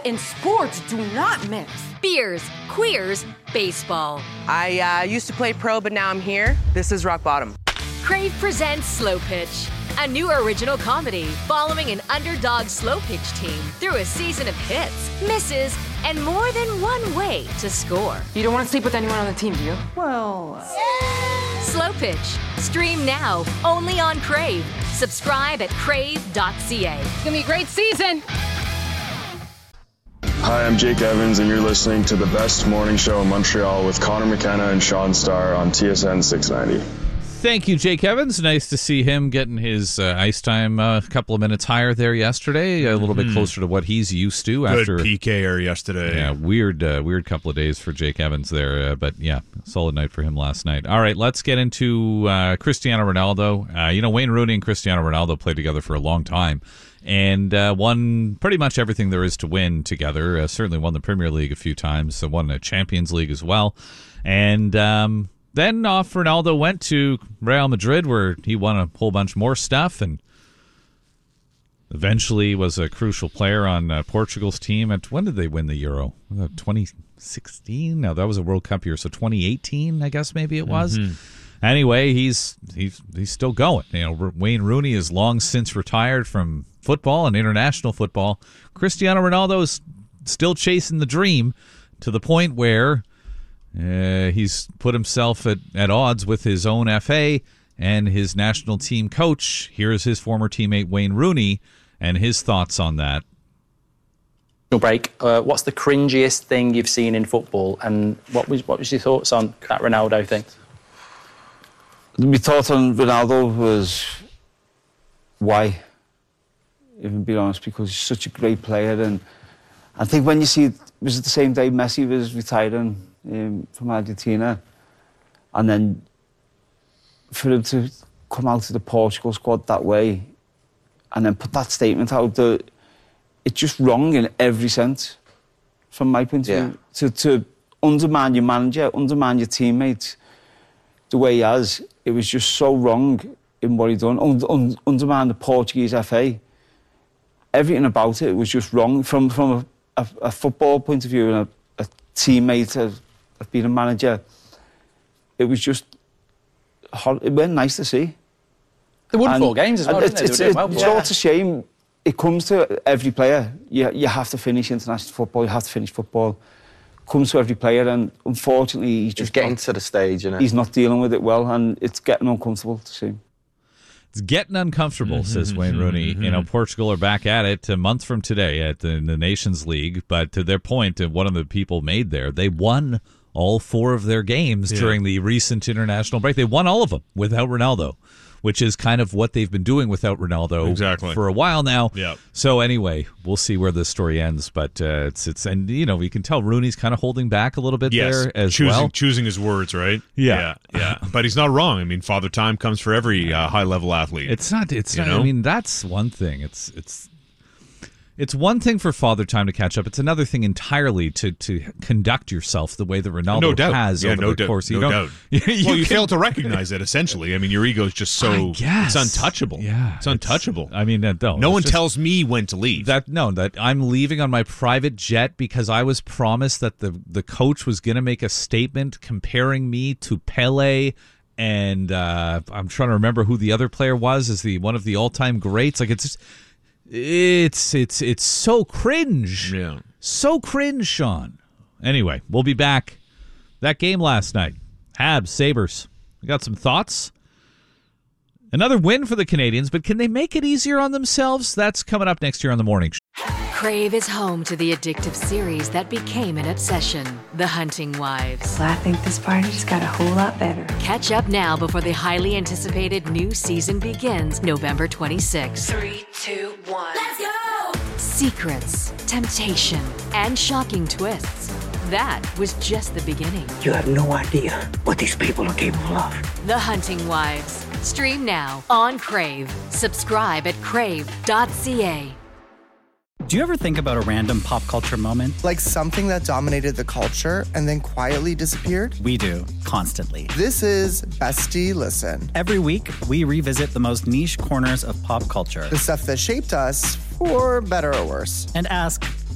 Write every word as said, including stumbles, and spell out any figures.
and sports do not mix. Beers, queers, baseball. I uh, used to play pro, but now I'm here. This is rock bottom. Crave presents Slow Pitch, a new original comedy following an underdog slow pitch team through a season of hits, misses, and more than one way to score. You don't want to sleep with anyone on the team, do you? Well... Uh... Slow Pitch. Stream now, only on Crave. Subscribe at crave dot c a. It's going to be a great season. Hi, I'm Jake Evans, and you're listening to the best morning show in Montreal with Connor McKenna and Sean Starr on T S N six ninety. Thank you, Jake Evans. Nice to see him getting his uh, ice time uh, a couple of minutes higher there yesterday, a little mm-hmm. bit closer to what he's used to. Good after P K-er yesterday. Yeah, weird, uh, weird couple of days for Jake Evans there, uh, but yeah, solid night for him last night. All right, let's get into uh, Cristiano Ronaldo. Uh, you know, Wayne Rooney and Cristiano Ronaldo played together for a long time and uh, won pretty much everything there is to win together. Uh, certainly won the Premier League a few times, so won the Champions League as well, and. Um, Then off Ronaldo went to Real Madrid, where he won a whole bunch more stuff and eventually was a crucial player on uh, Portugal's team. At when did they win the Euro? twenty sixteen? No, that was a World Cup year, so twenty eighteen, I guess maybe it was. Mm-hmm. Anyway, he's he's he's still going. You know, Wayne Rooney is long since retired from football and international football. Cristiano Ronaldo is still chasing the dream to the point where. Uh, he's put himself at, at odds with his own F A and his national team coach. Here's his former teammate Wayne Rooney and his thoughts on that. Break. Uh, what's the cringiest thing you've seen in football, and what was what was your thoughts on that Ronaldo thing? My thought on Ronaldo was why, even be honest, because he's such a great player, and I think when you see it was the same day Messi was retiring. Um, from Argentina, and then for him to come out of the Portugal squad that way and then put that statement out, that it's just wrong in every sense from my point of yeah. view. To, to undermine your manager, undermine your teammates the way he has, it was just so wrong in what he done. Un, un, undermine the Portuguese F A. Everything about it was just wrong from, from a, a, a football point of view and a, a teammate, a, of being a manager. It was just hard. It went nice to see. They won and, four games as well, didn't it's, they? They it's, well it's yeah. It's a shame. It comes to every player. You, you have to finish international football. You have to finish football. It comes to every player, and unfortunately, he's just he's getting not, to the stage, you know. He's not dealing with it well, and it's getting uncomfortable to see. It's getting uncomfortable, mm-hmm, says Wayne Rooney. Mm-hmm. You know, Portugal are back at it a month from today at the, the Nations League, but to their point, one of the people made there, they won all four of their games yeah. during the recent international break. They won all of them without Ronaldo, which is kind of what they've been doing without Ronaldo exactly. for a while now. Yep. So anyway, we'll see where this story ends. But uh, it's it's and you know we can tell Rooney's kind of holding back a little bit yes. there as choosing, well, choosing his words, right? Yeah, yeah, yeah. But he's not wrong. I mean, father time comes for every uh, high level athlete. It's not. It's you not. know? I mean, that's one thing. It's it's. It's one thing for father time to catch up. It's another thing entirely to, to conduct yourself the way that Ronaldo no doubt. has yeah, over no the doubt. course. You no don't, doubt. You, well, you you can, fail to recognize it, essentially. I mean, your ego is just so... I guess. It's untouchable. Yeah. It's untouchable. It's, I mean, uh, no. No one just, tells me when to leave. That No, that I'm leaving on my private jet because I was promised that the, the coach was going to make a statement comparing me to Pele, and uh, I'm trying to remember who the other player was as the one of the all-time greats. Like, it's just... It's it's it's so cringe. Yeah. So cringe, Sean. Anyway, we'll be back. That game last night. Habs, Sabres. We got some thoughts. Another win for the Canadians, but can they make it easier on themselves? That's coming up next year on The Morning Show. Crave is home to the addictive series that became an obsession, The Hunting Wives. Well, I think this party just got a whole lot better. Catch up now before the highly anticipated new season begins November twenty-sixth. Three, two, one. Let's go! Secrets, temptation, and shocking twists. That was just the beginning. You have no idea what these people are capable of. The Hunting Wives. Stream now on Crave. Subscribe at crave dot c a. Do you ever think about a random pop culture moment? Like something that dominated the culture and then quietly disappeared? We do, constantly. This is Bestie Listen. Every week, we revisit the most niche corners of pop culture. The stuff that shaped us, for better or worse. And ask,